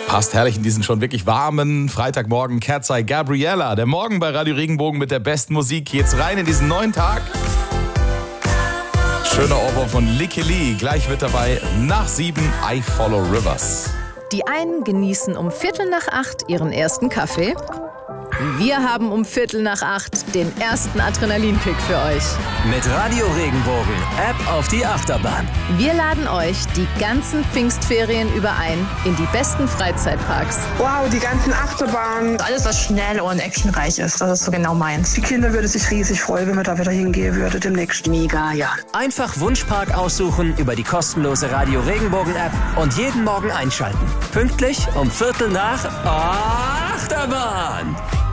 Passt herrlich in diesen schon wirklich warmen Freitagmorgen. Kerzai Gabriella, der Morgen bei Radio Regenbogen mit der besten Musik. Jetzt rein in diesen neuen Tag. Schöner Ohrwurm von Licky Lee. Gleich mit dabei nach 7 I Follow Rivers. Die einen genießen um 7:45 ihren ersten Kaffee. Wir haben um 7:45 den ersten Adrenalinkick für euch. Mit Radio Regenbogen, App auf die Achterbahn. Wir laden euch die ganzen Pfingstferien über ein in die besten Freizeitparks. Wow, die ganzen Achterbahnen. Alles, was schnell und actionreich ist, das ist so genau meins. Die Kinder würden sich riesig freuen, wenn wir da wieder hingehen würden demnächst. Mega, ja. Einfach Wunschpark aussuchen über die kostenlose Radio Regenbogen App und jeden Morgen einschalten. Pünktlich um 7:45 Achterbahn.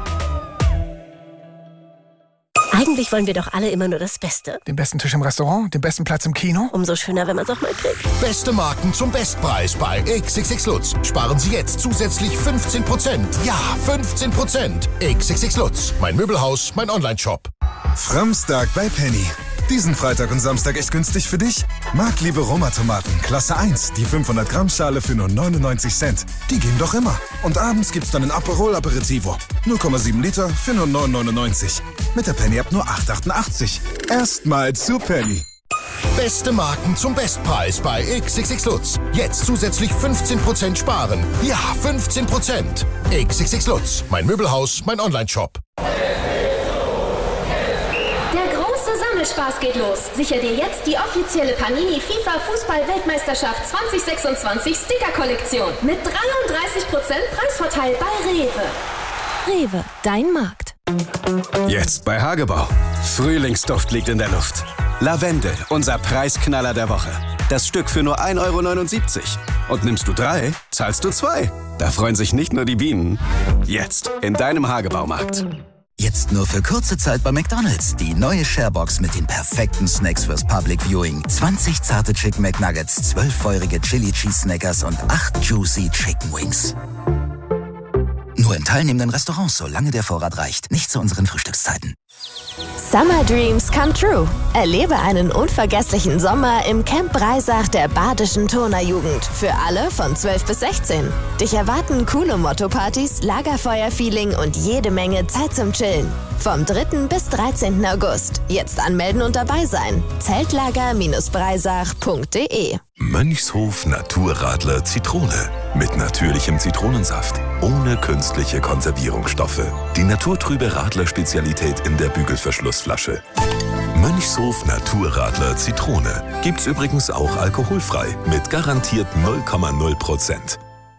Eigentlich wollen wir doch alle immer nur das Beste. Den besten Tisch im Restaurant, den besten Platz im Kino. Umso schöner, wenn man es auch mal kriegt. Beste Marken zum Bestpreis bei XXX Lutz. Sparen Sie jetzt zusätzlich 15%. Ja, 15%. XXX Lutz. Mein Möbelhaus, mein Onlineshop. Framstag bei Penny. Diesen Freitag und Samstag echt günstig für dich? Marktliebe Roma-Tomaten, Klasse 1, die 500 Gramm Schale für nur 99 Cent. Die gehen doch immer. Und abends gibt's dann ein Aperol Aperitivo. 0,7 Liter für nur 9,99. Mit der Penny App nur 8,88. Erstmal zu Penny. Beste Marken zum Bestpreis bei XXX Lutz. Jetzt zusätzlich 15% sparen. Ja, 15%. XXX Lutz. Mein Möbelhaus, mein Onlineshop. Spaß geht los. Sicher dir jetzt die offizielle Panini FIFA Fußball-Weltmeisterschaft 2026 Sticker-Kollektion mit 33% Preisvorteil bei Rewe. Rewe, dein Markt. Jetzt bei Hagebau. Frühlingsduft liegt in der Luft. Lavendel, unser Preisknaller der Woche. Das Stück für nur 1,79 €. Und nimmst du 3, zahlst du 2. Da freuen sich nicht nur die Bienen. Jetzt in deinem Hagebaumarkt. Jetzt nur für kurze Zeit bei McDonald's. Die neue Sharebox mit den perfekten Snacks fürs Public Viewing. 20 zarte Chicken McNuggets, 12 feurige Chili Cheese Snackers und 8 juicy Chicken Wings. Nur in teilnehmenden Restaurants, solange der Vorrat reicht. Nicht zu unseren Frühstückszeiten. Summer Dreams come true. Erlebe einen unvergesslichen Sommer im Camp Breisach der Badischen Turnerjugend. Für alle von 12 bis 16. Dich erwarten coole Motto-Partys, Lagerfeuer-Feeling und jede Menge Zeit zum Chillen. Vom 3. bis 13. August. Jetzt anmelden und dabei sein. Zeltlager-breisach.de. Mönchshof Naturradler Zitrone. Mit natürlichem Zitronensaft. Ohne künstliche Konservierungsstoffe. Die naturtrübe Radler-Spezialität in der Bügelverschlussflasche. Mönchshof Naturradler Zitrone. Gibt's übrigens auch alkoholfrei. Mit garantiert 0,0%.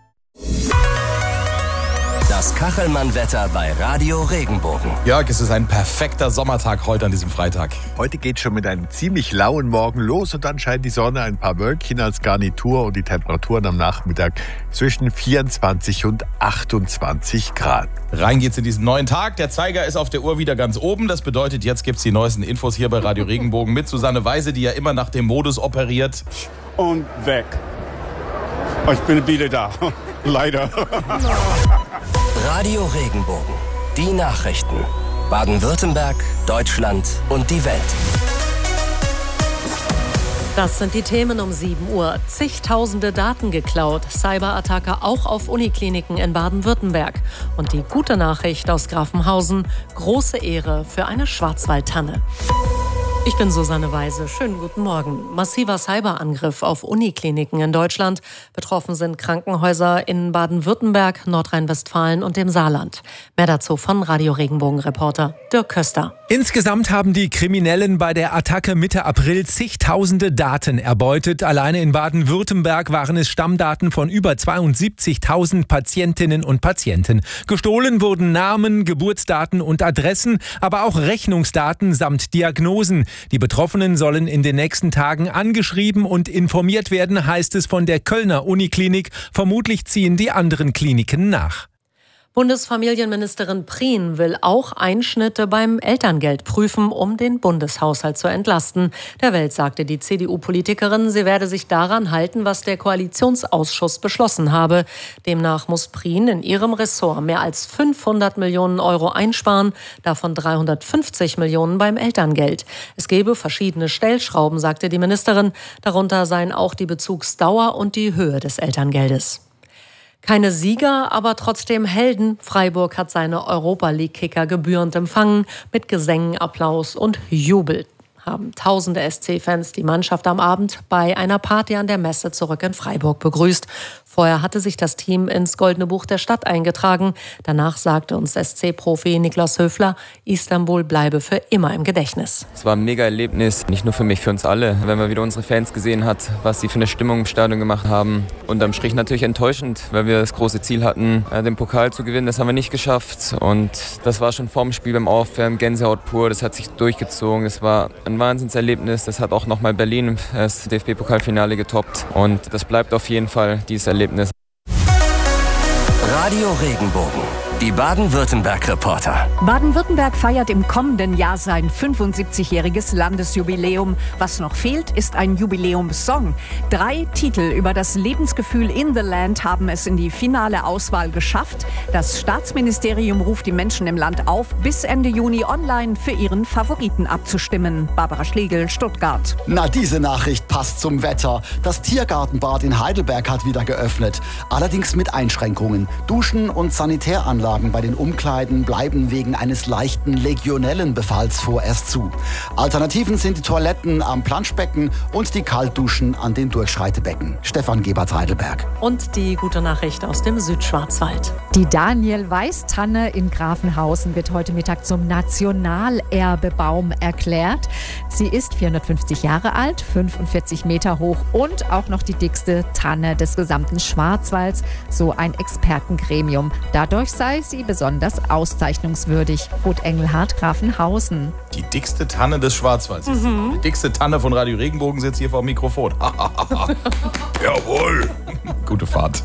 Das Kachelmann-Wetter bei Radio Regenbogen. Jörg, es ist ein perfekter Sommertag heute an diesem Freitag. Heute geht schon mit einem ziemlich lauen Morgen los und dann scheint die Sonne, ein paar Wölkchen als Garnitur und die Temperaturen am Nachmittag zwischen 24 und 28 Grad. Rein geht's in diesen neuen Tag. Der Zeiger ist auf der Uhr wieder ganz oben. Das bedeutet, jetzt gibt's die neuesten Infos hier bei Radio Regenbogen mit Susanne Weise, die ja immer nach dem Modus operiert. Und weg. Ich bin wieder da. Leider. Radio Regenbogen. Die Nachrichten. Baden-Württemberg, Deutschland und die Welt. Das sind die Themen um 7 Uhr. Zigtausende Daten geklaut. Cyberattacke auch auf Unikliniken in Baden-Württemberg. Und die gute Nachricht aus Grafenhausen. Große Ehre für eine Schwarzwaldtanne. Ich bin Susanne Weise. Schönen guten Morgen. Massiver Cyberangriff auf Unikliniken in Deutschland. Betroffen sind Krankenhäuser in Baden-Württemberg, Nordrhein-Westfalen und dem Saarland. Mehr dazu von Radio Regenbogen-Reporter Dirk Köster. Insgesamt haben die Kriminellen bei der Attacke Mitte April zigtausende Daten erbeutet. Alleine in Baden-Württemberg waren es Stammdaten von über 72.000 Patientinnen und Patienten. Gestohlen wurden Namen, Geburtsdaten und Adressen, aber auch Rechnungsdaten samt Diagnosen. Die Betroffenen sollen in den nächsten Tagen angeschrieben und informiert werden, heißt es von der Kölner Uniklinik. Vermutlich ziehen die anderen Kliniken nach. Bundesfamilienministerin Prien will auch Einschnitte beim Elterngeld prüfen, um den Bundeshaushalt zu entlasten. Der Welt sagte die CDU-Politikerin, sie werde sich daran halten, was der Koalitionsausschuss beschlossen habe. Demnach muss Prien in ihrem Ressort mehr als 500 Millionen Euro einsparen, davon 350 Millionen beim Elterngeld. Es gebe verschiedene Stellschrauben, sagte die Ministerin. Darunter seien auch die Bezugsdauer und die Höhe des Elterngeldes. Keine Sieger, aber trotzdem Helden. Freiburg hat seine Europa-League-Kicker gebührend empfangen, mit Gesängen, Applaus und Jubel. Haben tausende SC-Fans die Mannschaft am Abend bei einer Party an der Messe zurück in Freiburg begrüßt. Vorher hatte sich das Team ins Goldene Buch der Stadt eingetragen. Danach sagte uns SC-Profi Niklas Höfler, Istanbul bleibe für immer im Gedächtnis. Es war ein mega Erlebnis, nicht nur für mich, für uns alle. Wenn man wieder unsere Fans gesehen hat, was sie für eine Stimmung im Stadion gemacht haben. Unterm Strich natürlich enttäuschend, weil wir das große Ziel hatten, den Pokal zu gewinnen. Das haben wir nicht geschafft. Und das war schon vorm Spiel beim Aufwärmen Gänsehaut pur. Das hat sich durchgezogen. Es war ein Wahnsinnserlebnis. Das hat auch nochmal Berlin das DFB-Pokalfinale getoppt. Und das bleibt auf jeden Fall dieses Erlebnis. Radio Regenbogen, die Baden-Württemberg-Reporter. Baden-Württemberg feiert im kommenden Jahr sein 75-jähriges Landesjubiläum. Was noch fehlt, ist ein Jubiläumssong. 3 Titel über das Lebensgefühl in the Land haben es in die finale Auswahl geschafft. Das Staatsministerium ruft die Menschen im Land auf, bis Ende Juni online für ihren Favoriten abzustimmen. Barbara Schlegel, Stuttgart. Na, diese Nachricht passt zum Wetter. Das Tiergartenbad in Heidelberg hat wieder geöffnet. Allerdings mit Einschränkungen. Duschen und Sanitäranlagen bei den Umkleiden bleiben wegen eines leichten Legionellenbefalls vorerst zu. Alternativen sind die Toiletten am Planschbecken und die Kaltduschen an den Durchschreitebecken. Stefan Gebert, Heidelberg. Und die gute Nachricht aus dem Südschwarzwald. Die Daniel-Weiß-Tanne in Grafenhausen wird heute Mittag zum Nationalerbebaum erklärt. Sie ist 450 Jahre alt, 45 Meter hoch und auch noch die dickste Tanne des gesamten Schwarzwalds, so ein Expertengremium. Dadurch sei sie besonders auszeichnungswürdig. Ruth Engelhardt, Grafenhausen. Die dickste Tanne des Schwarzwalds. Die dickste Tanne von Radio Regenbogen sitzt hier vor dem Mikrofon. Jawohl. Gute Fahrt.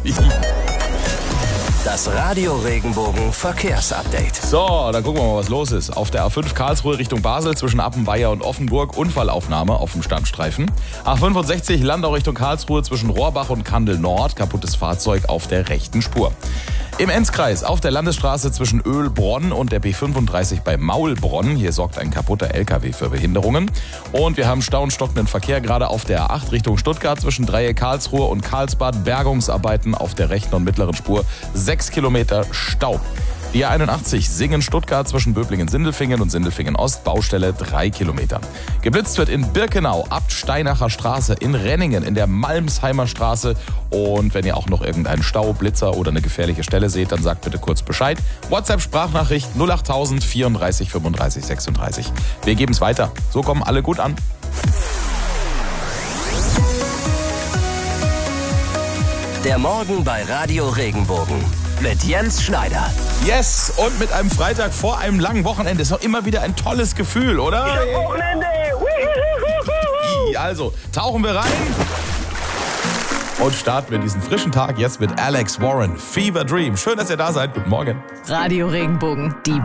Das Radio Regenbogen Verkehrsupdate. So, dann gucken wir mal, was los ist. Auf der A5 Karlsruhe Richtung Basel zwischen Appenweier und Offenburg Unfallaufnahme auf dem Standstreifen. A65 Landau Richtung Karlsruhe zwischen Rohrbach und Kandel Nord. Kaputtes Fahrzeug auf der rechten Spur. Im Enzkreis auf der Landesstraße zwischen Oehlbronn und der B35 bei Maulbronn. Hier sorgt ein kaputter LKW für Behinderungen. Und wir haben Stau und stockenden Verkehr gerade auf der A8 Richtung Stuttgart zwischen Dreieck Karlsruhe und Karlsbad. Bergungsarbeiten auf der rechten und mittleren Spur. 6 Kilometer Stau. Die A81 Singen-Stuttgart zwischen Böblingen-Sindelfingen und Sindelfingen-Ost, Baustelle 3 Kilometer. Geblitzt wird in Birkenau, Abt-Steinacher Straße, in Renningen, in der Malmsheimer Straße. Und wenn ihr auch noch irgendeinen Stau, Blitzer oder eine gefährliche Stelle seht, dann sagt bitte kurz Bescheid. WhatsApp-Sprachnachricht 08000 34 35 36. Wir geben es weiter. So kommen alle gut an. Der Morgen bei Radio Regenbogen mit Jens Schneider. Yes, und mit einem Freitag vor einem langen Wochenende ist doch immer wieder ein tolles Gefühl, oder? Ja, Wochenende! Also, tauchen wir rein und starten wir diesen frischen Tag jetzt mit Alex Warren, Fever Dream. Schön, dass ihr da seid. Guten Morgen. Radio Regenbogen, die